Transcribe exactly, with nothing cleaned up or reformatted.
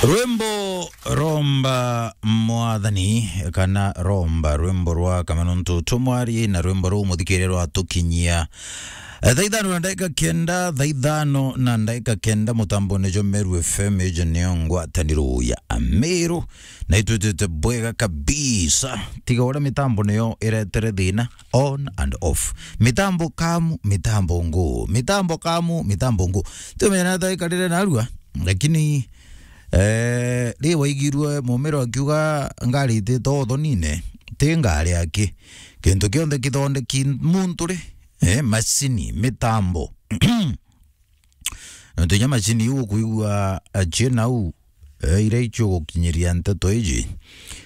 Rwimbo romba mwathani kana romba rwimbo rwa kamanontu tumwari na rwimbo rwa muthikire rwa tukinyia thaithano na ndaika kenda thaithano na ndaika kenda mutambo nejo Meru F M ejo neongwa taniro ya Ameru na itutete bwega kabisa tiga ora mitambo neyo iretere thina on and off mitambo kamu mitambo ngo mitambo kamu mitambo ngo tumena ndaika rire narua lakini Eh, li waigirwe mumero akiuga ngari te todo nine te ngari yake kintu kionde kithonde kin muntu ri eh masini mitambo ndio machini yu kuigwa achena u eh, ile icho gukinyiria nteto iji